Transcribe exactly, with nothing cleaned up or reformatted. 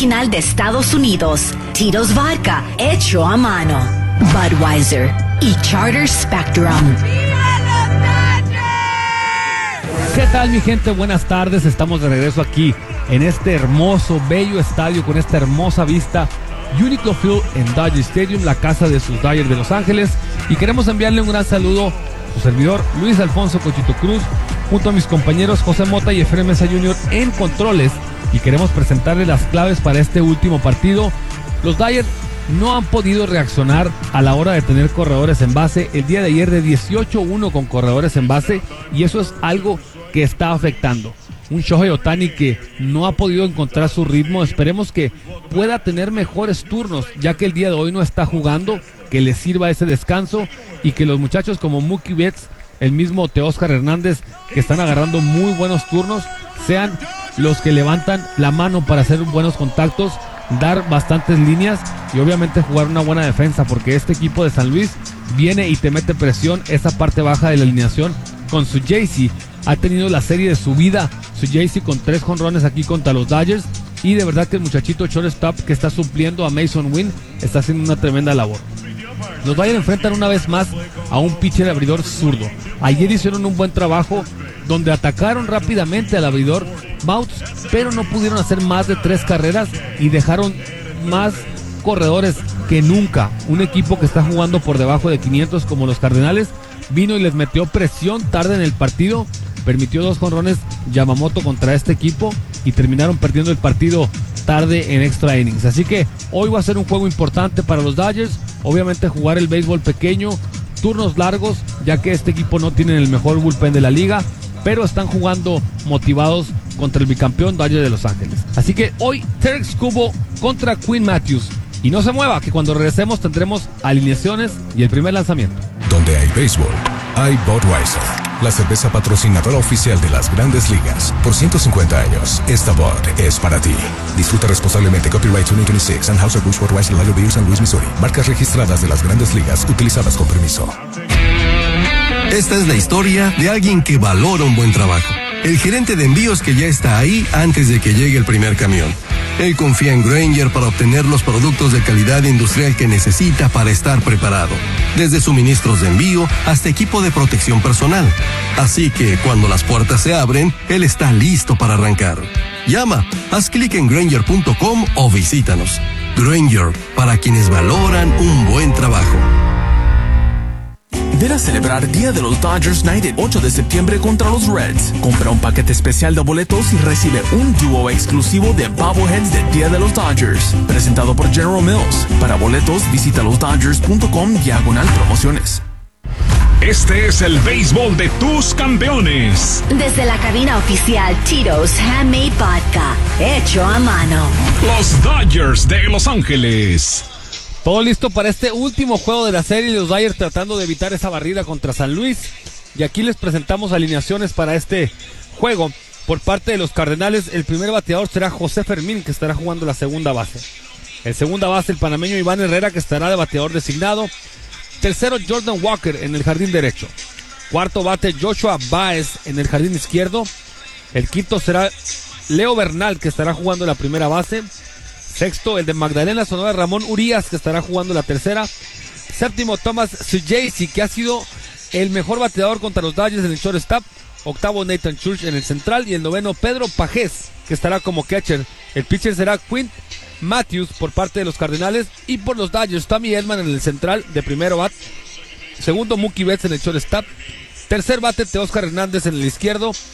original de Estados Unidos. Tito's Vodka, hecho a mano. Budweiser y Charter Spectrum. ¿Qué tal, mi gente? Buenas tardes. Estamos de regreso aquí en este hermoso, bello estadio con esta hermosa vista. Uniqlo Field en Dodger Stadium, la casa de sus Dodgers de Los Ángeles. Y queremos enviarle un gran saludo a su servidor Luis Alfonso Cochito Cruz, junto a mis compañeros José Mota y Efraín Mesa junior en controles. Y queremos presentarles las claves para este último partido. Los Dodgers no han podido reaccionar a la hora de tener corredores en base. El día de ayer de dieciocho uno con corredores en base, y eso es algo que está afectando. Un Shohei Ohtani que no ha podido encontrar su ritmo. Esperemos que pueda tener mejores turnos, ya que el día de hoy no está jugando, que le sirva ese descanso y que los muchachos como Mookie Betts, el mismo Teóscar Hernández, que están agarrando muy buenos turnos, sean los que levantan la mano para hacer buenos contactos, dar bastantes líneas y obviamente jugar una buena defensa, porque este equipo de San Luis viene y te mete presión esa parte baja de la alineación. Con su Jaycee ha tenido la serie de su vida, su Jaycee con tres jonrones aquí contra los Dodgers, y de verdad que el muchachito shortstop que está supliendo a Mason Wynn está haciendo una tremenda labor. Los Dodgers enfrentan una vez más a un pitcher abridor zurdo. Ayer hicieron un buen trabajo donde atacaron rápidamente al abridor Mouts, pero no pudieron hacer más de tres carreras y dejaron más corredores que nunca. Un equipo que está jugando por debajo de quinientos como los Cardenales vino y les metió presión tarde en el partido, permitió dos jonrones Yamamoto contra este equipo y terminaron perdiendo el partido tarde en extra innings. Así que hoy va a ser un juego importante para los Dodgers. Obviamente jugar el béisbol pequeño, turnos largos, ya que este equipo no tiene el mejor bullpen de la liga, pero están jugando motivados contra el bicampeón Dodgers de Los Ángeles. Así que hoy Tarik Skubal contra Quinn Matthews. Y no se mueva, que cuando regresemos tendremos alineaciones y el primer lanzamiento. Donde hay béisbol, hay Budweiser, la cerveza patrocinadora oficial de las Grandes Ligas. Por ciento cincuenta años, esta Bud es para ti. Disfruta responsablemente. Copyright dos mil veintiséis, Anheuser-Busch Budweiser, Lalo Beer, San Luis, Missouri. Marcas registradas de las Grandes Ligas, utilizadas con permiso. Esta es la historia de alguien que valora un buen trabajo. El gerente de envíos que ya está ahí antes de que llegue el primer camión. Él confía en Grainger para obtener los productos de calidad industrial que necesita para estar preparado. Desde suministros de envío hasta equipo de protección personal. Así que cuando las puertas se abren, él está listo para arrancar. Llama, haz clic en Grainger punto com o visítanos. Grainger, para quienes valoran un buen trabajo. Ven a celebrar Día de los Dodgers Night el ocho de septiembre contra los Reds. Compra un paquete especial de boletos y recibe un dúo exclusivo de bobbleheads del Día de los Dodgers. Presentado por General Mills. Para boletos, visita los dodgers punto com diagonal promociones. Este es el béisbol de tus campeones. Desde la cabina oficial Tito's Handmade Vodka, hecho a mano. Los Dodgers de Los Ángeles. Todo listo para este último juego de la serie, los Dodgers tratando de evitar esa barrida contra San Luis. Y aquí les presentamos alineaciones para este juego. Por parte de los Cardenales, el primer bateador será José Fermín, que estará jugando la segunda base. En segunda base, el panameño Iván Herrera, que estará de bateador designado. Tercero, Jordan Walker en el jardín derecho. Cuarto bate, Joshua Baez en el jardín izquierdo. El quinto será Leo Bernal, que estará jugando la primera base. Sexto, el de Magdalena, Sonora, Ramón Urias, que estará jugando la tercera. Séptimo, Thomas Jaycee, que ha sido el mejor bateador contra los Dodgers en el shortstop. Octavo, Nathan Church en el central. Y el noveno, Pedro Pajés, que estará como catcher. El pitcher será Quinn Matthews por parte de los Cardenales. Y por los Dodgers, Tommy Edman en el central de primero bat. Segundo, Mookie Betts en el shortstop. Tercer bate, Teóscar Hernández en el izquierdo.